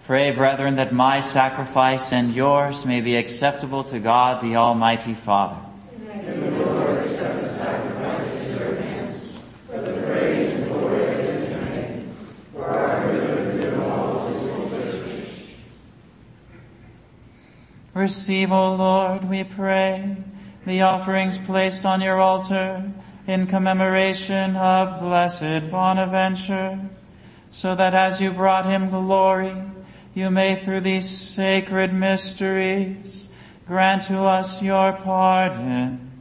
Pray, brethren, that my sacrifice and yours may be acceptable to God, the Almighty Father. May the Lord accept the sacrifice at your hands, for the praise and glory of his name, for our good and good of all his holy church. Receive, O Lord, we pray, the offerings placed on your altar in commemoration of blessed Bonaventure, so that as you brought him glory, you may through these sacred mysteries grant to us your pardon.